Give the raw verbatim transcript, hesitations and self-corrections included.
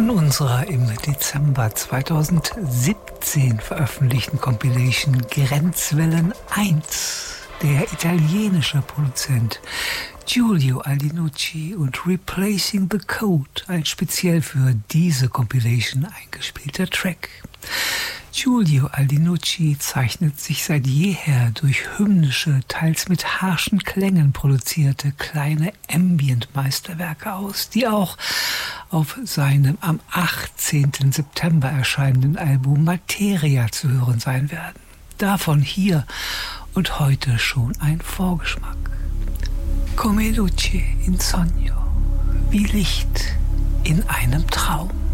Von unserer im Dezember zweitausendsiebzehn veröffentlichten Compilation Grenzwellen eins, der italienische Produzent Giulio Aldinucci und Replacing the Code, ein speziell für diese Compilation eingespielter Track. Giulio Aldinucci zeichnet sich seit jeher durch hymnische, teils mit harschen Klängen produzierte kleine Ambient-Meisterwerke aus, die auch auf seinem am achtzehnten September erscheinenden Album Materia zu hören sein werden. Davon hier und heute schon ein Vorgeschmack. Come luce in sogno, wie Licht in einem Traum.